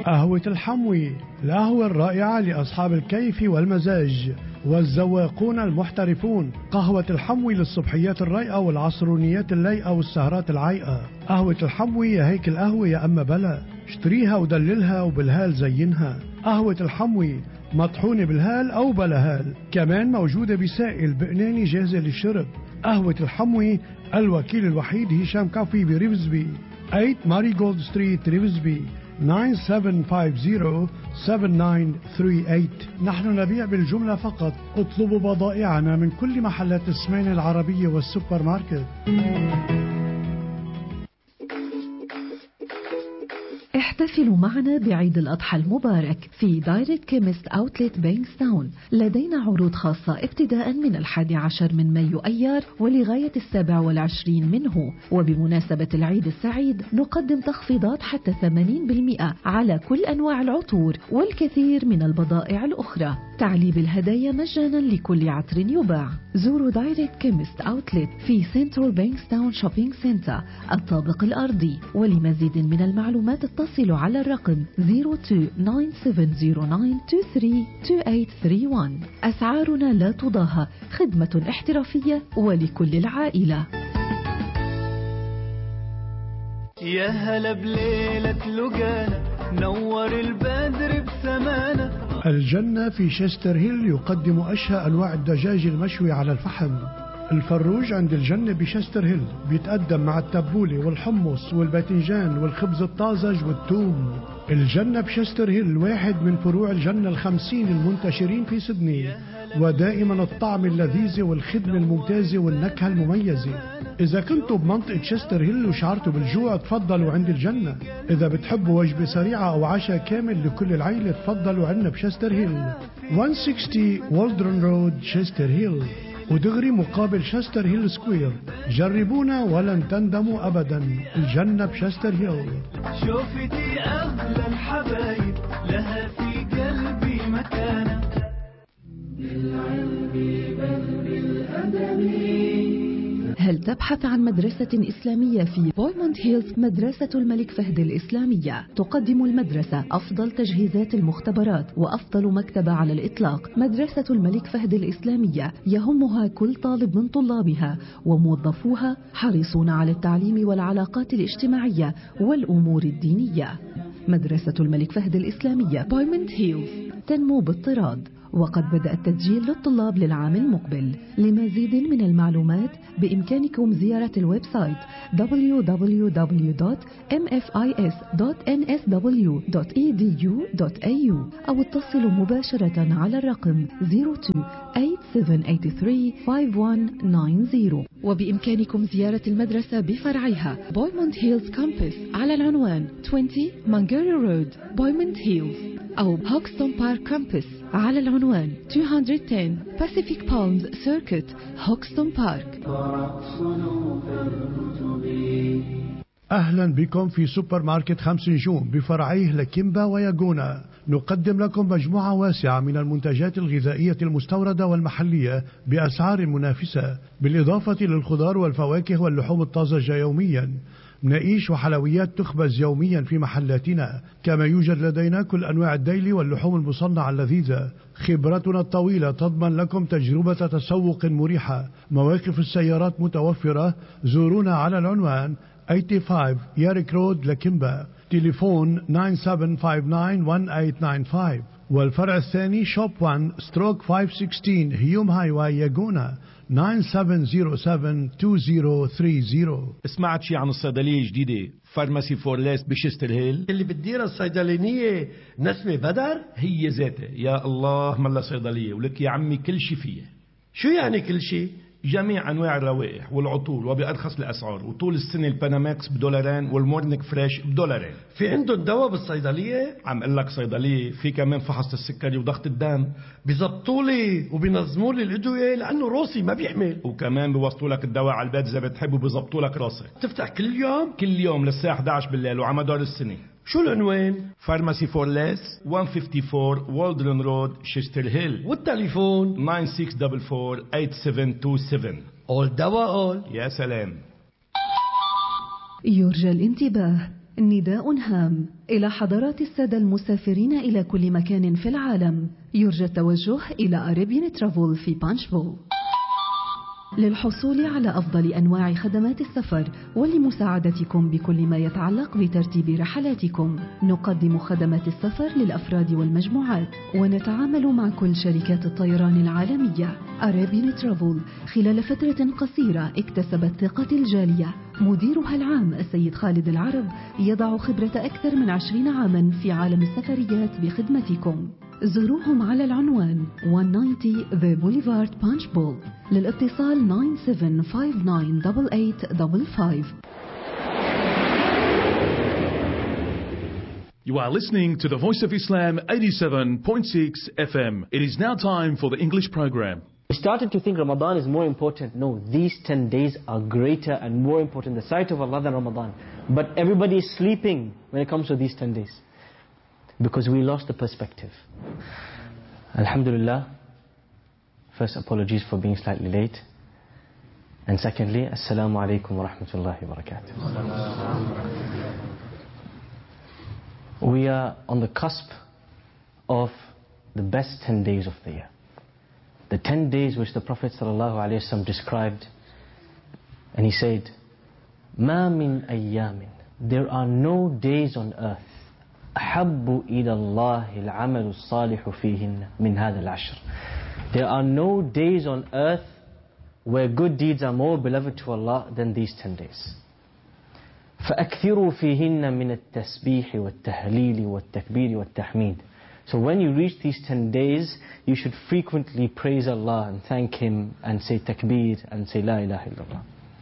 قهوة الحموي، القهوة الرائعة لأصحاب الكيف والمزاج والذواقون المحترفون. قهوة الحموي للصبحيات الرايقة والعصرونيات اللايقة والسهرات العايقة. قهوة الحموي يا هيك القهوة يا أما بلا، اشتريها ودللها وبالهال زينها. قهوة الحموي مطحونة بالهال أو بلا هال، كمان موجودة بسائل بقناني جاهزة للشرب. قهوة الحموي الوكيل الوحيد هشام كافي بريفزبي، 8 ماري جولد ستريت ريفزبي، 9750-7938. نحن نبيع بالجملة فقط. اطلبوا بضائعنا من كل محلات السمين العربية والسوبر ماركت. احتفلوا معنا بعيد الأضحى المبارك في دايركت كيمست أوتلت بينغستاون. لدينا عروض خاصة ابتداء من 11 من مايو أيار ولغاية 27 منه. وبمناسبة العيد السعيد نقدم تخفيضات حتى 80% على كل أنواع العطور والكثير من البضائع الأخرى. تعليب الهدايا مجانا لكل عطر يباع. زوروا دايركت كيمست أوتلت في سنترال بينغستاون شوبينج سنتر الطابق الأرضي. ولمزيد من المعلومات اتصلوا على الرقم 029709232831. أسعارنا لا تضاهى، خدمة احترافية ولكل العائلة. يا هلا بليلة لقانا نور البدر بسمانة. الجنة في شيستر هيل يقدم أشهى أنواع الدجاج المشوي على الفحم. الفروج عند الجنة بشيستر هيل بيتقدم مع التبولة والحمص والباذنجان والخبز الطازج والثوم. الجنة بشيستر هيل واحد من فروع الجنة 50 المنتشرين في سيدني، ودائما الطعم اللذيذ والخدمة الممتازة والنكهة المميزة. إذا كنتوا بمنطقة شيستر هيل وشعرتوا بالجوع تفضلوا عند الجنة. إذا بتحبوا وجبة سريعة أو عشاء كامل لكل العيلة تفضلوا عنا بشيستر هيل، 160 والدرن رود شيستر هيل، ودغري مقابل شيستر هيل سكوير. جربونا ولن تندموا أبدا. الجنة بشيستر هيل. شوفتي أغلى الحبايب لها في قلبي مكانة. بالعلم بل بالأدب. هل تبحث عن مدرسة إسلامية في بويموند هيلز؟ مدرسة الملك فهد الإسلامية تقدم المدرسة أفضل تجهيزات المختبرات وأفضل مكتبة على الإطلاق. مدرسة الملك فهد الإسلامية يهمها كل طالب من طلابها، وموظفوها حريصون على التعليم والعلاقات الاجتماعية والأمور الدينية. مدرسة الملك فهد الإسلامية بويموند هيلز تنمو باضطراد، وقد بدأ التسجيل للطلاب للعام المقبل. لمزيد من المعلومات بإمكانكم زيارة الويب سايت www.mfis.nsw.edu.au أو اتصلوا مباشرة على الرقم 02-8783-5190. وبإمكانكم زيارة المدرسة بفرعها بويموند هيلز كامبس على العنوان 20 مانجاري رود بويموند هيلز، أو هوكستون بارك كامبس على العنوان 210 Pacific Palms Circuit هوكستون بارك. أهلا بكم في سوبر ماركت 5 نجوم بفرعيه لكيمبا وياغونا. نقدم لكم مجموعة واسعة من المنتجات الغذائية المستوردة والمحلية بأسعار منافسة، بالإضافة للخضار والفواكه واللحوم الطازجة يوميا. مناقيش وحلويات تخبز يوميا في محلاتنا، كما يوجد لدينا كل أنواع الديلي واللحوم المصنعة اللذيذة. خبرتنا الطويلة تضمن لكم تجربة تسوق مريحة. مواقف السيارات متوفرة. زورونا على العنوان 85 ياريك رود لكيمبا، تليفون 97591895. والفرع الثاني شوب 1 ستروك 516 هيوم هايواي ياغونا، 97072030. سمعت شي عن الصيدلية الجديدة فارماسي فورليس بشيستر هيل اللي بتديرها الصيدلانية نسمة بدر؟ هي ذاتها. يا الله ملا صيدلية ولك يا عمي كل شي فيها. شو يعني كل شي؟ جميع أنواع الروائح والعطور وبأرخص الأسعار، وطول السنة الباناماكس $2 والمورنيك فريش $2. في عندهم دواء بالصيدلية؟ عم قل لك صيدلية في كمان فحص السكري وضغط الدم. بيزبطوا لي وبينظموا لي الأدوية لأنه روسي ما بيحمل، وكمان بيوصلوا لك الدواء على البيت إذا بتحب، وبيزبطوا لك راسك. تفتح كل يوم؟ كل يوم للساعة 11 بالليل وعلى مدار السنة. شو العنوان؟ فارماسي فورليس 154 والدرن رود شيستر هيل، والتليفون 9644-8727. أول دواء أول. يا سلام. يرجى الانتباه، نداء هام إلى حضرات السادة المسافرين إلى كل مكان في العالم. يرجى التوجه إلى Arabian Travel في بانشبول. للحصول على أفضل أنواع خدمات السفر ولمساعدتكم بكل ما يتعلق بترتيب رحلاتكم، نقدم خدمات السفر للأفراد والمجموعات، ونتعامل مع كل شركات الطيران العالمية. Arabian Travel خلال فترة قصيرة اكتسبت ثقة الجالية. مديرها العام السيد خالد العرب يضع خبرة أكثر من 20 عاما في عالم السفريات بخدمتكم. زوروهم على العنوان 190 The Boulevard Punchbowl. للاتصال 97598855. You are listening to the Voice of Islam 87.6 FM. It is now time for the English program. We started to think Ramadan is more important. No, these 10 days are greater and more important in the sight of Allah than Ramadan. But everybody is sleeping when it comes to these 10 days. Because we lost the perspective. Alhamdulillah. First, apologies for being slightly late. And secondly, Assalamu alaikum wa rahmatullahi wa barakatuh. We are on the cusp of the best 10 days of the year. The 10 days which the Prophet ﷺ described. And he said, مَا مِنْ أَيَّامٍ, there are no days on earth أَحَبُّ إِلَى اللَّهِ الْعَمَلُ الصَّالِحُ فِيهِنَّ مِنْ هَذَا الْعَشْرِ. There are no days on earth where good deeds are more beloved to Allah than these 10 days. فَأَكْثِرُوا فِيهِنَّ مِنَ التَّسْبِيحِ وَالتَّهْلِيلِ وَالتَّكْبِيرِ وَالتَّحْمِيدِ. So when you reach these 10 days, you should frequently praise Allah and thank Him and say takbir and say La ilaha illallah.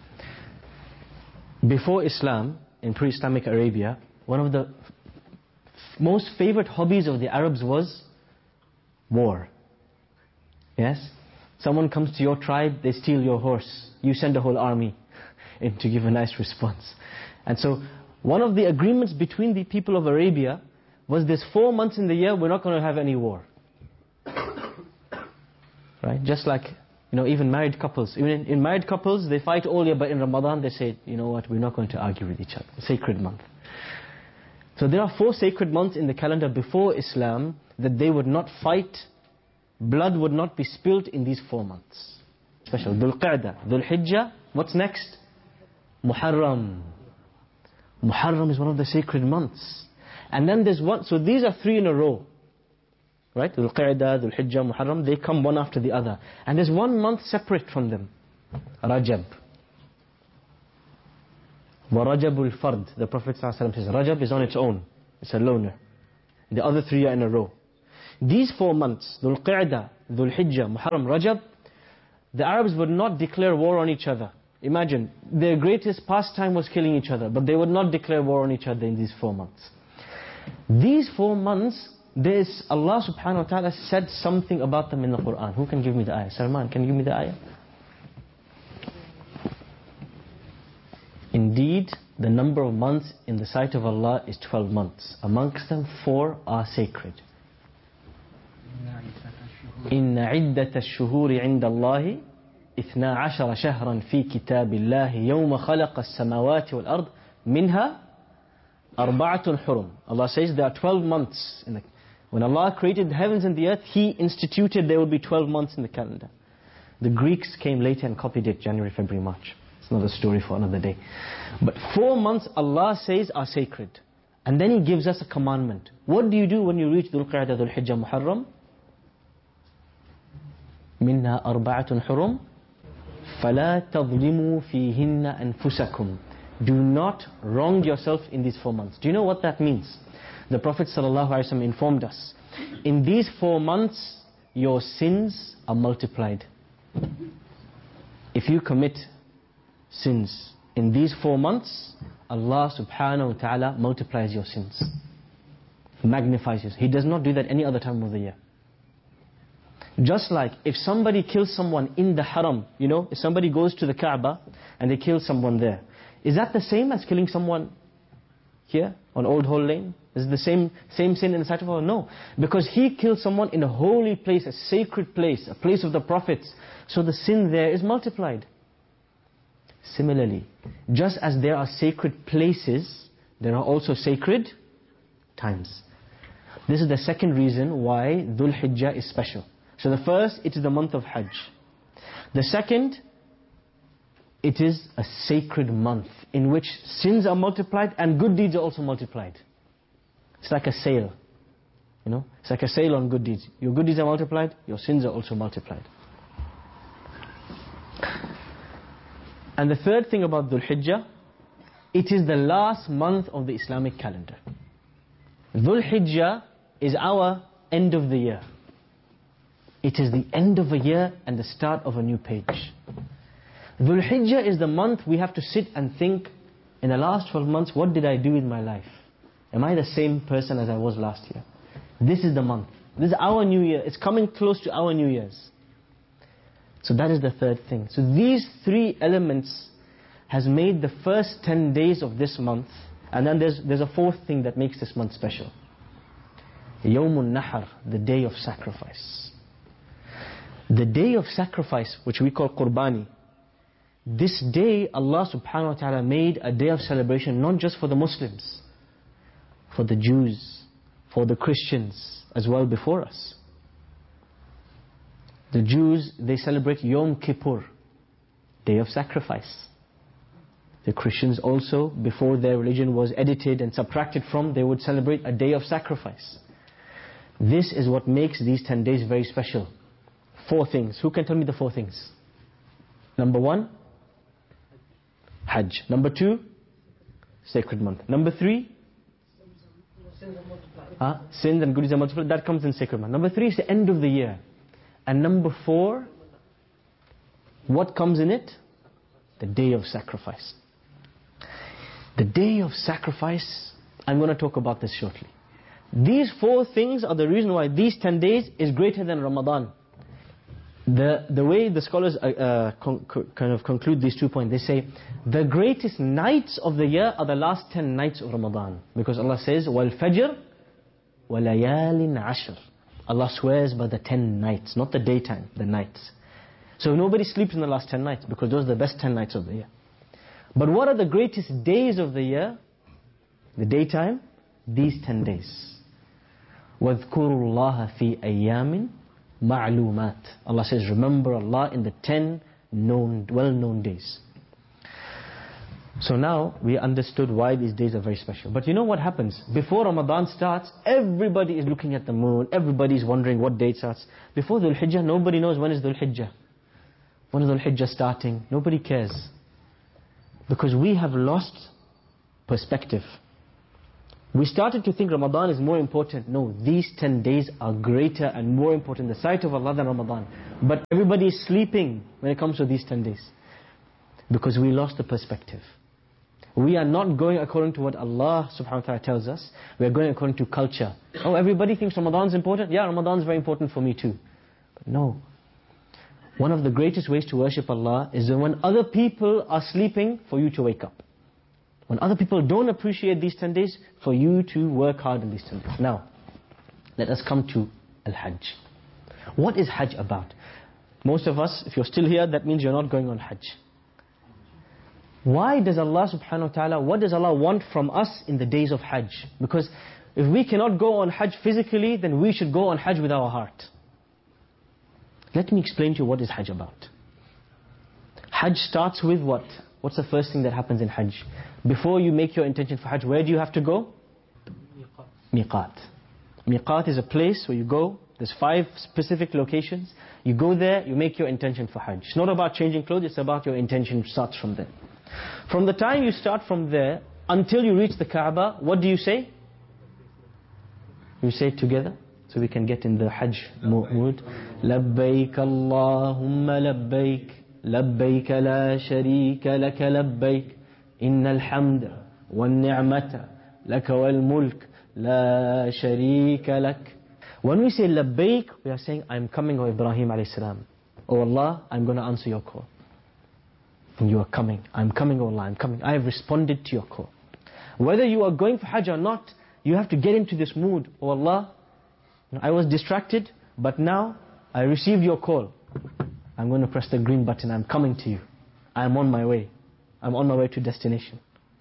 Before Islam, in pre-Islamic Arabia, one of the most favorite hobbies of the Arabs was war. Yes? Someone comes to your tribe, they steal your horse. You send a whole army in to give a nice response. And so, one of the agreements between the people of Arabia was this 4 months in the year, we're not going to have any war. Right? Just like, even married couples. Even in married couples, they fight all year, but in Ramadan they say, you know what, we're not going to argue with each other. Sacred month. So there are 4 sacred months in the calendar before Islam that they would not fight, blood would not be spilled in these 4 months. Special. Dhul Qa'dah, Dhul Hijjah, what's next? Muharram. Muharram is one of the sacred months. And then there's one, so these are 3 in a row. Right? Dhul Qa'dah, Dhul Hijjah, Muharram, they come one after the other. And there's 1 month separate from them. Rajab. وَرَجَبُ الْفَرْد. The Prophet ﷺ says, Rajab is on its own. It's a loner. The other 3 are in a row. These 4 months, Dhul Qa'dah, Dhul Hijjah, Muharram, Rajab, the Arabs would not declare war on each other. Imagine, their greatest pastime was killing each other, but they would not declare war on each other in these 4 months. These 4 months, Allah subhanahu wa ta'ala said something about them in the Quran. Who can give me the ayah? Salman, can you give me the ayah? Indeed, the number of months in the sight of Allah is 12 months. Amongst them, 4 are sacred. إِنَّ عِدَّةَ الشُّهُورِ عِنْدَ اللَّهِ 12 شهرا في كتاب الله يوم خلق السماوات والأرض منها 4 حرم. Allah says there are 12 months. When Allah created the heavens and the earth, He instituted there will be 12 months in the calendar. The Greeks came later and copied it, January, February, March. It's another story for another day. But 4 months Allah says are sacred. And then He gives us a commandment. What do you do when you reach Dhul Qa'dah, Dhul Hijjah, Muharram? منها 4 حرم فَلَا تَظْلِمُوا فِيهِنَّ أَنفُسَكُمْ. Do not wrong yourself in these 4 months. Do you know what that means? The Prophet ﷺ informed us, in these 4 months, your sins are multiplied. If you commit sins in these 4 months, Allah subhanahu wa ta'ala multiplies your sins. Magnifies you. He does not do that any other time of the year. Just like if somebody kills someone in the haram, if somebody goes to the Kaaba and they kill someone there, is that the same as killing someone here on Old Hall Lane? Is it the same sin in the sight of Allah? No. Because he killed someone in a holy place, a sacred place, a place of the prophets. So the sin there is multiplied. Similarly, just as there are sacred places, there are also sacred times. This is the second reason why Dhul Hijjah is special. So the first, it is the month of Hajj. The second, it is a sacred month in which sins are multiplied and good deeds are also multiplied. It's like a sale. You know, it's like a sale on good deeds. Your good deeds are multiplied, your sins are also multiplied. And the third thing about Dhul Hijjah, it is the last month of the Islamic calendar. Dhul Hijjah is our end of the year. It is the end of a year and the start of a new page. Dhul Hijjah is the month we have to sit and think, in the last 12 months, what did I do with my life? Am I the same person as I was last year? This is the month. This is our new year. It's coming close to our New Year's. So that is the third thing. So these three elements has made the first 10 days of this month. And then there's a fourth thing that makes this month special. Yawmun Nahar, the day of sacrifice. The day of sacrifice, which we call Qurbani. This day Allah subhanahu wa ta'ala made a day of celebration not just for the Muslims, for the Jews, for the Christians as well before us. The Jews, they celebrate Yom Kippur, day of sacrifice. The Christians also, before their religion was edited and subtracted from, they would celebrate a day of sacrifice. This is what makes these 10 days very special. 4 things. Who can tell me the 4 things? Number 1, Hajj. Number 2, sacred month. Number 3, sins and goodies are multiplied. That comes in sacred month. Number 3 is the end of the year. And number 4, what comes in it? The day of sacrifice. The day of sacrifice, I'm going to talk about this shortly. These 4 things are the reason why these 10 days is greater than Ramadan. The way the scholars kind of conclude these 2 points, they say the greatest nights of the year are the last 10 nights of Ramadan. Because Allah says, وَالْفَجْرِ وَلَيَالٍ عَشْرٍ. Allah swears by the 10 nights, not the daytime, the nights. So nobody sleeps in the last 10 nights because those are the best 10 nights of the year. But what are the greatest days of the year? The daytime, these 10 days. وَاذْكُرُوا اللَّهَ فِي أَيَّامٍ مَعْلُومَاتٍ. Allah says, remember Allah in the 10 well-known days. So now we understood why these days are very special. But you know what happens? Before Ramadan starts, everybody is looking at the moon. Everybody is wondering what date starts. Before Dhul Hijjah, nobody knows when is Dhul Hijjah. When is Dhul Hijjah starting? Nobody cares. Because we have lost perspective. We started to think Ramadan is more important. No, these 10 days are greater and more important in the sight of Allah than Ramadan. But everybody is sleeping when it comes to these 10 days. Because we lost the perspective. We are not going according to what Allah subhanahu wa ta'ala tells us. We are going according to culture. Oh, everybody thinks Ramadan is important. Yeah, Ramadan is very important for me too. But no. One of the greatest ways to worship Allah is when other people are sleeping, for you to wake up. When other people don't appreciate these 10 days, for you to work hard in these 10 days. Now, let us come to Al-Hajj. What is Hajj about? Most of us, if you're still here, that means you're not going on Hajj. Why does Allah subhanahu wa ta'ala, what does Allah want from us in the days of Hajj? Because if we cannot go on Hajj physically, then we should go on Hajj with our heart. Let me explain to you what is Hajj about. Hajj starts with what? What's the first thing that happens in Hajj? Before you make your intention for Hajj, where do you have to go? Miqat. Miqat is a place where you go. There's 5 specific locations. You go there, you make your intention for Hajj. It's not about changing clothes, it's about your intention starts from there. From the time you start from there until you reach the Kaaba, what do you say? You say it together so we can get in the Hajj mood. لبيك اللهم لبيك لبيك لا شريك لك لبيك إن الحمد والنعمة لك والملك لا شريك لك. When we say labbaik, we are saying, I'm coming, O Ibrahim alayhi salam. Oh Allah, I'm going to answer your call. And you are coming. I'm coming, O Allah, I'm coming. I have responded to your call. Whether you are going for Hajj or not, you have to get into this mood. Oh Allah, I was distracted, but now I received your call. I'm going to press the green button. I'm coming to you. I'm on my way. I'm on my way to destination.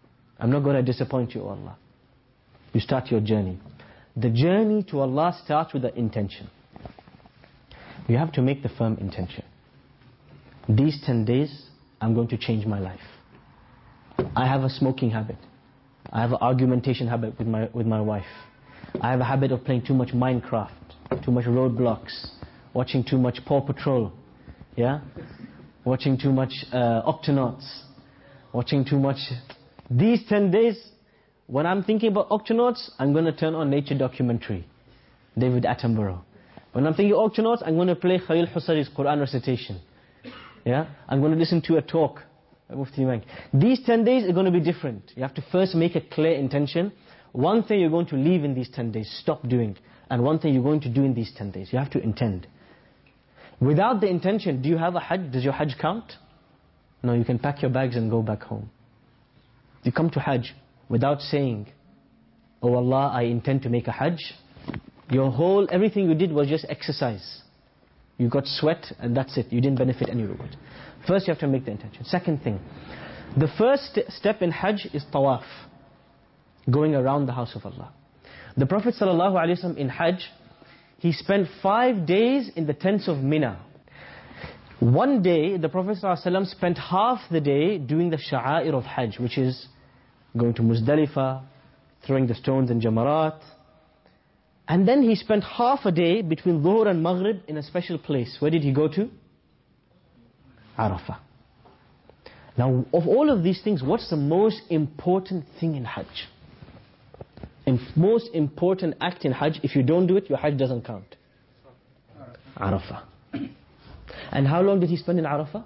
I'm not going to disappoint you, O Allah. You start your journey. The journey to Allah starts with the intention. You have to make the firm intention. These 10 days, I'm going to change my life. I have a smoking habit. I have an argumentation habit with my wife. I have a habit of playing too much Minecraft, too much Roadblocks, watching too much Paw Patrol, yeah? Watching too much Octonauts, watching too much. These 10 days, when I'm thinking about Octonauts, I'm going to turn on nature documentary, David Attenborough. When I'm thinking Octonauts, I'm going to play Khalil Husari's Quran recitation. Yeah? I'm going to listen to a talk. These 10 days are going to be different. You have to first make a clear intention. One thing you're going to leave in these 10 days, stop doing. And one thing you're going to do in these 10 days. You have to intend. Without the intention, do you have a Hajj? Does your Hajj count? No, you can pack your bags and go back home. You come to Hajj without saying, oh Allah, I intend to make a Hajj. Everything you did was just exercise. You got sweat and that's it. You didn't benefit any reward. First you have to make the intention. Second thing, the first step in Hajj is tawaf. Going around the house of Allah. The Prophet ﷺ in Hajj, he spent 5 days in the tents of Mina. One day, the Prophet ﷺ spent half the day doing the sha'air of Hajj, which is going to Muzdalifah, throwing the stones in Jamarat. And then he spent half a day between Dhuhr and Maghrib in a special place. Where did he go to? Arafah. Now, of all of these things, what's the most important thing in Hajj? The most important act in Hajj, if you don't do it, your Hajj doesn't count. Arafah. And how long did he spend in Arafah?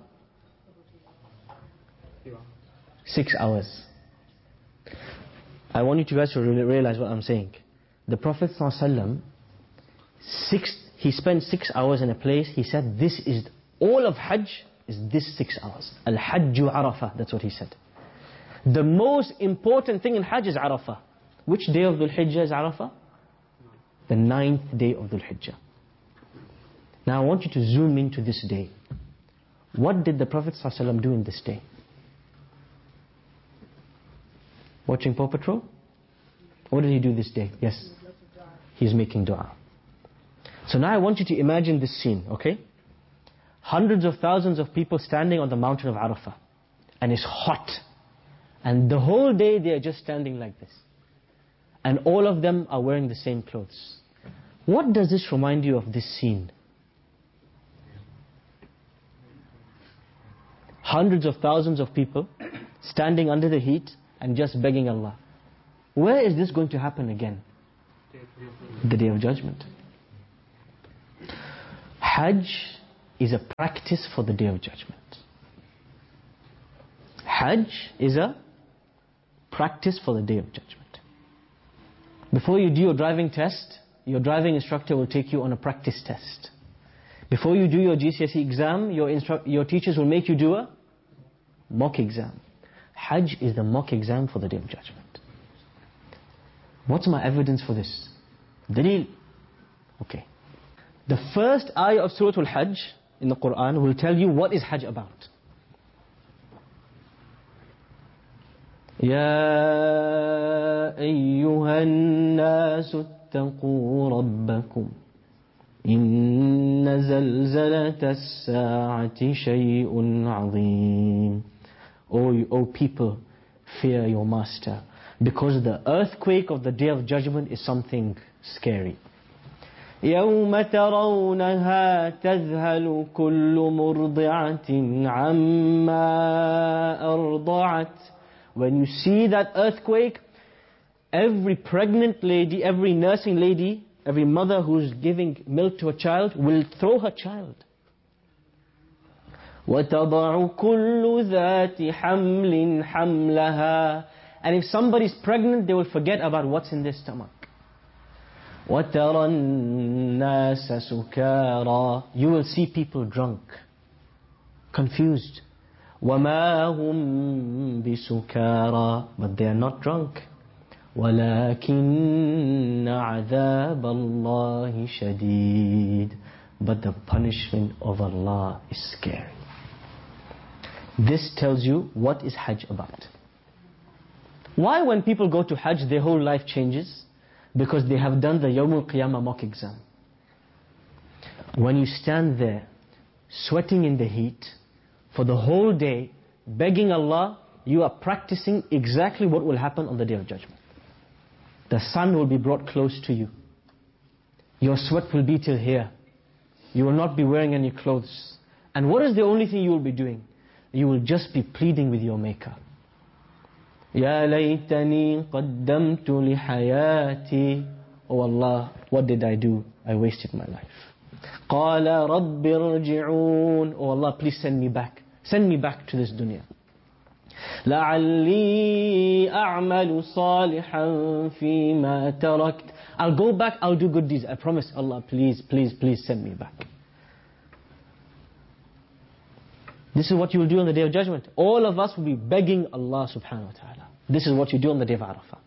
6 hours. I want you guys to realize what I'm saying. The Prophet ﷺ, he spent 6 hours in a place. He said, this is, all of Hajj is this 6 hours. Al-Hajju Arafah, that's what he said. The most important thing in Hajj is Arafah. Which day of Dhul Hijjah is Arafah? The 9th day of Dhul Hijjah. Now I want you to zoom into this day. What did the Prophet ﷺ do in this day? Watching Paw Patrol? What did he do this day? Yes. He's making dua. So now I want you to imagine this scene, okay? Hundreds of thousands of people standing on the mountain of Arafah. And it's hot. And the whole day they are just standing like this. And all of them are wearing the same clothes. What does this remind you of this scene? Hundreds of thousands of people standing under the heat and just begging Allah. Where is this going to happen again? The Day of Judgment. Hajj is a practice for the Day of Judgment. Hajj is a practice for the Day of Judgment. Before you do your driving test, your driving instructor will take you on a practice test. Before you do your GCSE exam, your teachers will make you do a mock exam. Hajj is the mock exam for the Day of Judgment. What's my evidence for this? Dalil. Okay. The first ayah of Surah Al-Hajj in the Quran will tell you what is Hajj about. يا أيها الناس اتقوا ربكم إن زلزلة الساعة شيء عظيم. O people, fear your master, because the earthquake of the Day of Judgment is something scary. يوم ترونها تذهل كل مرضعة عما أرضعت. When you see that earthquake, every pregnant lady, every nursing lady, every mother who's giving milk to a child will throw her child. وَتَضَعُ كُلُّ ذَاتِ حَمْلٍ حَمْلَهَا. And if somebody's pregnant, they will forget about what's in their stomach. وَتَرَى النَّاسَ سُكَارَى. You will see people drunk, confused. وَمَا هُمْ بِسُكَارَى. But they are not drunk. وَلَكِنَّ عَذَابَ اللَّهِ شَدِيدٌ. But the punishment of Allah is scary. This tells you what is Hajj about. Why when people go to Hajj, their whole life changes? Because they have done the Yawm al-Qiyamah mock exam. When you stand there, sweating in the heat, for the whole day, begging Allah, you are practicing exactly what will happen on the Day of Judgment. The sun will be brought close to you. Your sweat will be till here. You will not be wearing any clothes. And what is the only thing you will be doing? You will just be pleading with your Maker. Ya laytani qaddamtu li hayati. Oh Allah, what did I do? I wasted my life. Qala rabbi irji'un. Oh Allah, please send me back. Send me back to this dunya. لَعَلِّي أَعْمَلُ صَالِحًا فِي مَا تَرَكْتُ. I'll go back, I'll do good deeds. I promise. Allah, please, please, please send me back. This is what you will do on the Day of Judgment. All of us will be begging Allah subhanahu wa ta'ala. This is what you do on the Day of Arafah.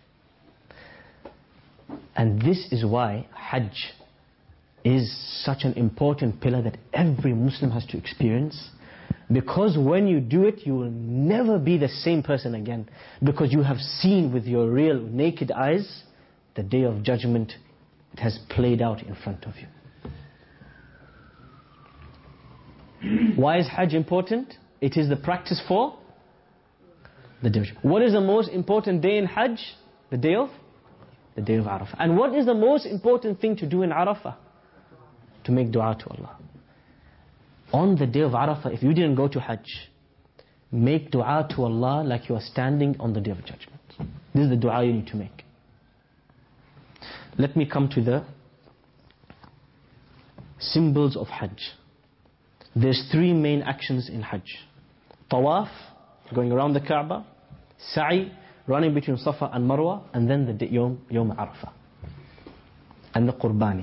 And this is why Hajj is such an important pillar that every Muslim has to experience. Because when you do it, you will never be the same person again. Because you have seen with your real naked eyes the Day of Judgment. It has played out in front of you. Why is Hajj important? It is the practice for the Day of Judgment. What is the most important day in Hajj? The day of Arafah. And what is the most important thing to do in Arafah? To make dua to Allah. On the Day of Arafah, if you didn't go to Hajj, make dua to Allah like you are standing on the Day of Judgment. This is the dua you need to make. Let me come to the symbols of Hajj. There's 3 main actions in Hajj. Tawaf, going around the Kaaba. Sa'i, running between Safa and Marwa. And then the Yawm Arafah. And the Qurbani.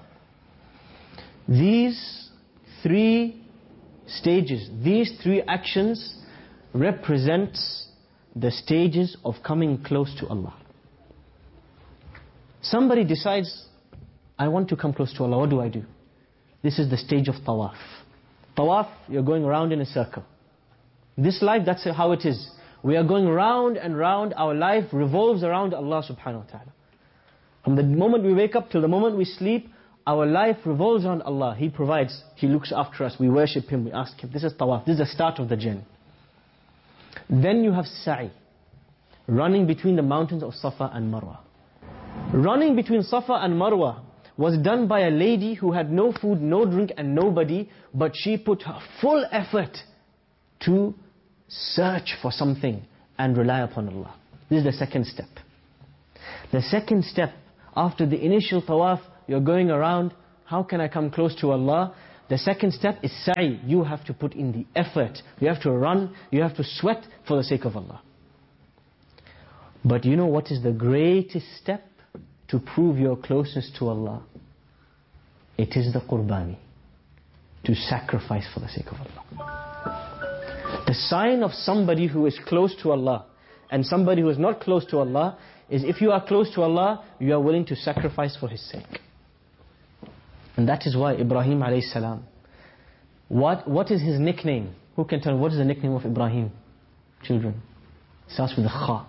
These 3 stages, these 3 actions represent the stages of coming close to Allah. Somebody decides, I want to come close to Allah, what do I do? This is the stage of Tawaf. Tawaf, you're going around in a circle. This life, that's how it is. We are going round and round, our life revolves around Allah subhanahu wa ta'ala. From the moment we wake up till the moment we sleep, our life revolves around Allah. He provides, He looks after us, we worship Him, we ask Him. This is Tawaf, this is the start of the journey. Then you have Sa'i, running between the mountains of Safa and Marwa. Running between Safa and Marwa was done by a lady who had no food, no drink and nobody, but she put her full effort to search for something and rely upon Allah. This is the second step. The second step, after the initial Tawaf, you're going around, how can I come close to Allah? The second step is Sa'i. You have to put in the effort. You have to run, you have to sweat for the sake of Allah. But you know what is the greatest step to prove your closeness to Allah? It is the Qurbani. To sacrifice for the sake of Allah. The sign of somebody who is close to Allah and somebody who is not close to Allah is if you are close to Allah, you are willing to sacrifice for His sake. And that is why Ibrahim alayhi salam, what is his nickname? Who can tell me what is the nickname of Ibrahim? Children. It starts with a Kha.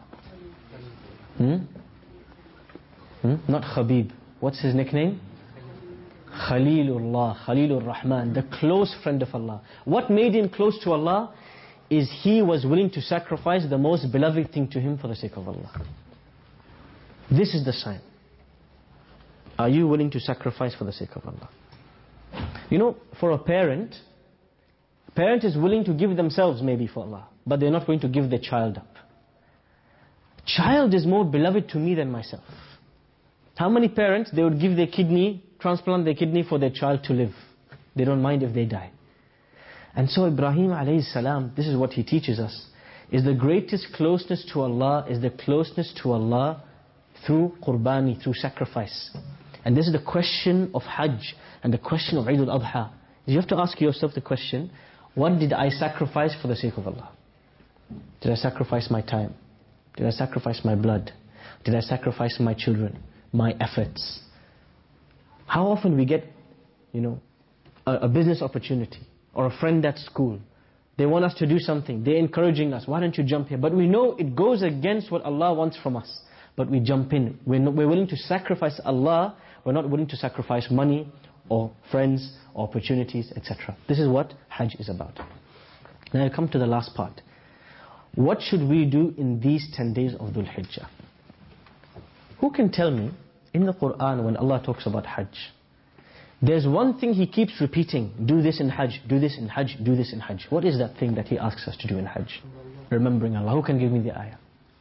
Not Khabib. What's his nickname? Khalilullah, Khalilur Rahman, the close friend of Allah. What made him close to Allah is he was willing to sacrifice the most beloved thing to him for the sake of Allah. This is the sign. Are you willing to sacrifice for the sake of Allah? You know, for a parent is willing to give themselves maybe for Allah, but they're not going to give their child up. Child is more beloved to me than myself. How many parents, they would give their kidney, transplant their kidney for their child to live. They don't mind if they die. And so Ibrahim alayhi salam, this is what he teaches us, is the greatest closeness to Allah, is the closeness to Allah through qurbani, through sacrifice. And this is the question of Hajj and the question of Eid al-Adha. You have to ask yourself the question, what did I sacrifice for the sake of Allah? Did I sacrifice my time? Did I sacrifice my blood? Did I sacrifice my children, my efforts? How often we get, a business opportunity or a friend at school They want us to do something. They're encouraging us. Why don't you jump here? But we know it goes against what Allah wants from us. But we jump in. We're willing to sacrifice Allah. We're not willing to sacrifice money or friends or opportunities, etc. This is what Hajj is about. Now I come to the last part. What should we do in these 10 days of Dhul Hijjah? Who can tell me, in the Quran when Allah talks about Hajj, there's one thing He keeps repeating, do this in Hajj, do this in Hajj, do this in Hajj. What is that thing that He asks us to do in Hajj? Remembering Allah. Who can give me the ayah?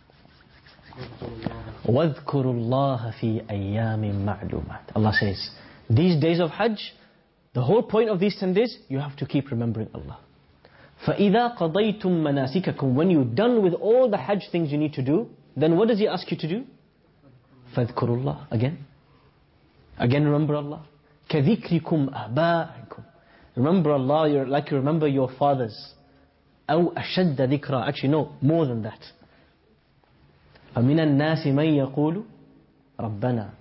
وَاذْكُرُوا اللَّهَ فِي أَيَّامٍ مَعْلُومَاتٍ. Allah says, these days of Hajj, the whole point of these 10 days, you have to keep remembering Allah. فَإِذَا قَضَيْتُم مَنَاسِكَكُمْ. When you're done with all the Hajj things you need to do, then what does He ask you to do? فَاذْكُرُوا اللَّهَ. Again remember Allah. كَذِكْرِكُمْ أَبَاءِكُمْ. Remember Allah like you remember your fathers. أَوْ أَشَدَّ ذِكْرًا. Actually no, more than that. فَمِنَ النَّاسِ مَنْ يَقُولُ رَبَّنَا.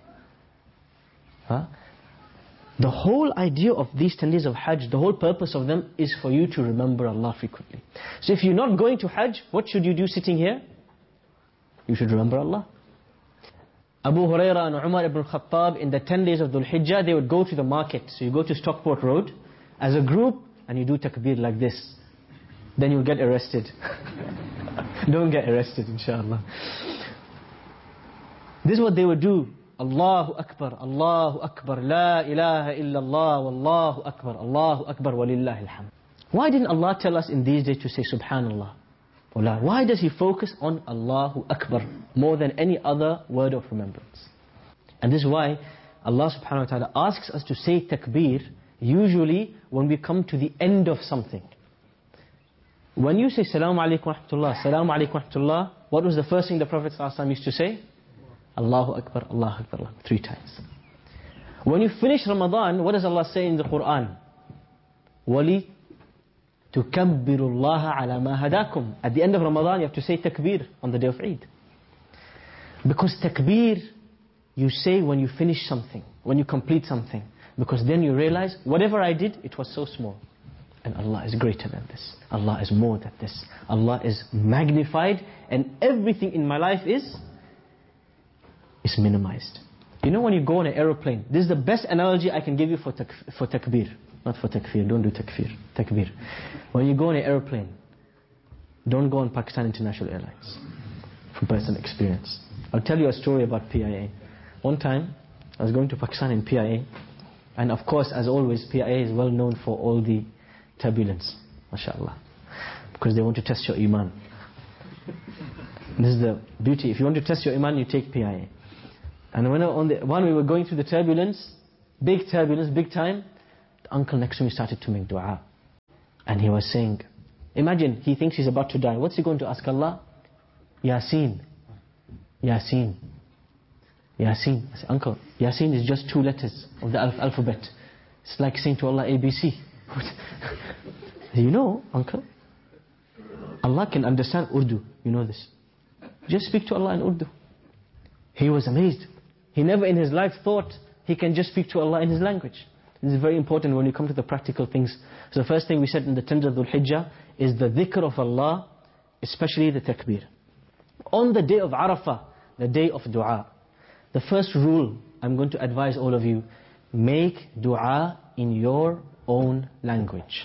The whole idea of these 10 days of Hajj, the whole purpose of them is for you to remember Allah frequently. So if you're not going to Hajj, what should you do sitting here? You should remember Allah. Abu Hurairah and Umar ibn Khattab, in the 10 days of Dhul Hijjah, they would go to the market. So you go to Stockport Road as a group and you do takbir like this. Then you'll get arrested. Don't get arrested, inshallah. This is what they would do. Allahu Akbar, Allahu Akbar, La ilaha illallah, Wallahu Akbar, Allahu Akbar, Walillahi alhamd. Why didn't Allah tell us in these days to say Subhanallah? Why does He focus on Allahu Akbar more than any other word of remembrance? And this is why Allah subhanahu wa ta'ala asks us to say takbir usually when we come to the end of something. When you say Salaam alaikum wa rahmatullah, Salaam alaikum wa rahmatullah, what was the first thing the Prophet ﷺ used to say? Allahu Akbar, Allahu Akbar, 3 times. When you finish Ramadan, what does Allah say in the Quran? وَلِتُكَبِّرُوا اللَّهَ عَلَى مَا هَدَاكُمْ. At the end of Ramadan, you have to say takbir on the day of Eid. Because takbir, you say when you finish something, when you complete something. Because then you realize, whatever I did, it was so small. And Allah is greater than this. Allah is more than this. Allah is magnified, and everything in my life is minimized. You know when you go on an aeroplane, this is the best analogy I can give you for takbir. Not for takfir, don't do takbir. When you go on an aeroplane, don't go on Pakistan International Airlines. From personal experience. I'll tell you a story about PIA. One time, I was going to Pakistan in PIA, and of course, as always, PIA is well known for all the turbulence, mashallah, because they want to test your iman. This is the beauty. If you want to test your iman, you take PIA. And when we were going through the turbulence, big time, the uncle next to me started to make dua. And he was saying, imagine, he thinks he's about to die. What's he going to ask Allah? Yasin. Yasin. Yasin. I said, uncle, Yasin is just 2 letters of the alphabet. It's like saying to Allah, ABC. You know, uncle, Allah can understand Urdu. You know this. Just speak to Allah in Urdu. He was amazed. He never in his life thought he can just speak to Allah in his language. This is very important when you come to the practical things. So the first thing we said in the 10 days of Dhul Hijjah is the dhikr of Allah, especially the takbir. On the day of Arafah, the day of dua, the first rule I'm going to advise all of you, make dua in your own language.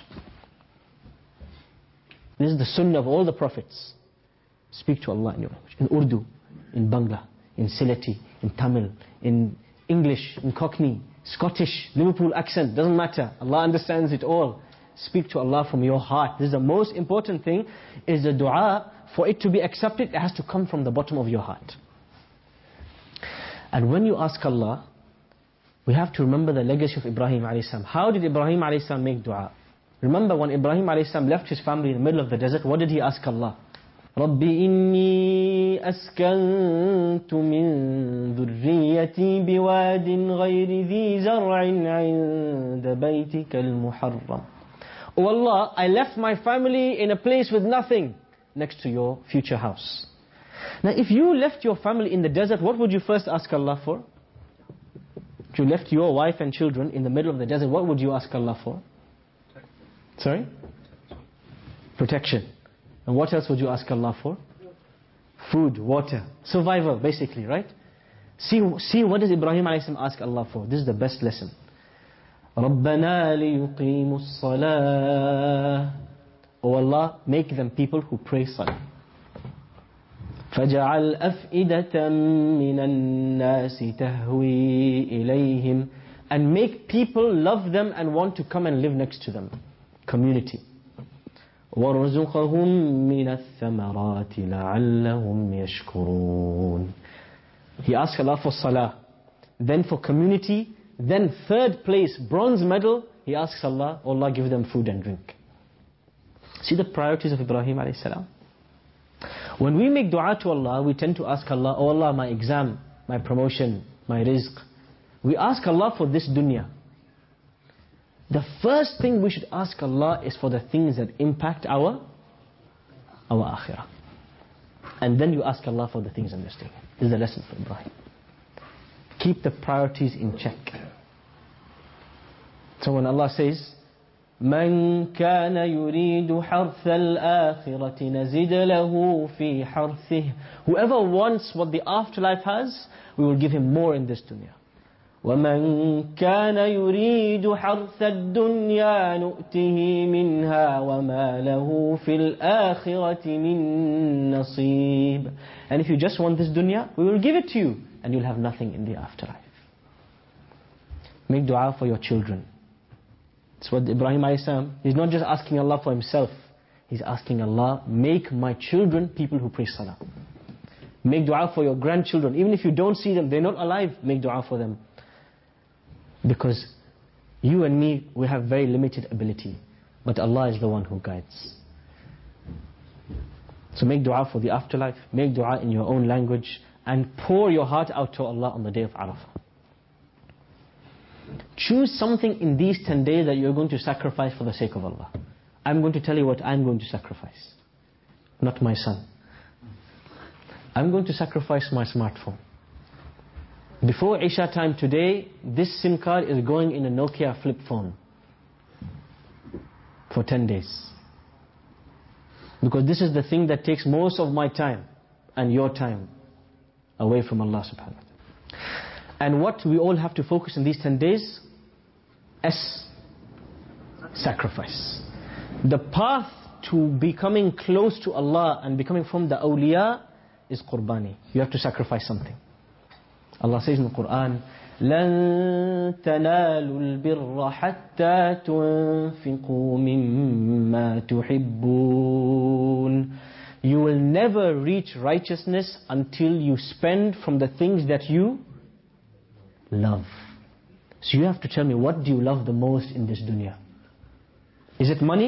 This is the sunnah of all the prophets. Speak to Allah in your language. In Urdu, in Bangla, in Sylheti, in Tamil, in English, in Cockney, Scottish, Liverpool accent, doesn't matter. Allah understands it all. Speak to Allah from your heart. This is the most important thing, is the dua. For it to be accepted, it has to come from the bottom of your heart. And when you ask Allah, we have to remember the legacy of Ibrahim a.s. How did Ibrahim a.s. make dua? Remember when Ibrahim a.s. left his family in the middle of the desert, what did he ask Allah? رَبِّ إِنِّي أَسْكَنْتُ مِنْ ذُرِّيَّتِي بِوَادٍ غَيْرِ ذِي زَرْعٍ عِنْدَ بَيْتِكَ الْمُحَرَّمِ. Oh Allah, I left my family in a place with nothing next to your future house. Now if you left your family in the desert, what would you first ask Allah for? If you left your wife and children in the middle of the desert, what would you ask Allah for? Sorry? protection. And what else would you ask Allah for? Food, water, survival basically, right? See what does Ibrahim a.s. ask Allah for? This is the best lesson. رَبَّنَا لِيُقِيمُوا الصَّلَاةِ Oh Allah, make them people who pray salah. فَجَعَلْ أَفْئِدَةً مِّنَ النَّاسِ تَهْوِي إِلَيْهِمْ And make people love them and want to come and live next to them. Community. وَارْزُقَهُم مِّنَ الثَّمَرَاتِ لَعَلَّهُمْ يَشْكُرُونَ He asked Allah for salah, then for community, then third place, bronze medal, he asks Allah, oh Allah, give them food and drink. See the priorities of Ibrahim alayhi salam. When we make dua to Allah, we tend to ask Allah, oh Allah, my exam, my promotion, my rizq. We ask Allah for this dunya. The first thing we should ask Allah is for the things that impact our akhirah. And then you ask Allah for the things in this thing. This is the lesson for Ibrahim. Keep the priorities in check. So when Allah says, مَنْ كَانَ يُرِيدُ حَرْثَ الْآخِرَةِ نَزِدْ لَهُ فِي حَرْثِهِ Whoever wants what the afterlife has, we will give him more in this dunya. وَمَنْ كَانَ يُرِيدُ حَرْثَ الدُّنْيَا نُؤْتِهِ مِنْهَا وَمَا لَهُ فِي الْآخِرَةِ مِنْ نَصِيبٍ And if you just want this dunya, we will give it to you, and you'll have nothing in the afterlife. Make dua for your children. That's what Ibrahim a.s. He's not just asking Allah for himself. He's asking Allah, make my children people who pray salah. Make dua for your grandchildren. Even if you don't see them, they're not alive, make dua for them. Because you and me, we have very limited ability. But Allah is the one who guides. So make dua for the afterlife. Make dua in your own language. And pour your heart out to Allah on the day of Arafah. Choose something in these 10 days that you're going to sacrifice for the sake of Allah. I'm going to tell you what I'm going to sacrifice. Not my son. I'm going to sacrifice my smartphone. Before Isha time today, this SIM card is going in a Nokia flip phone. For 10 days. Because this is the thing that takes most of my time and your time away from Allah subhanahu wa ta'ala. And what we all have to focus in these 10 days? Sacrifice. The path to becoming close to Allah and becoming from the awliya is qurbani. You have to sacrifice something. Allah says in the Quran, لَن تَنَالُوا الْبِرَّ حَتَّى تُنْفِقُوا مِمَّا تُحِبُّونَ You will never reach righteousness until you spend from the things that you love. So you have to tell me, what do you love the most in this dunya? Is it money?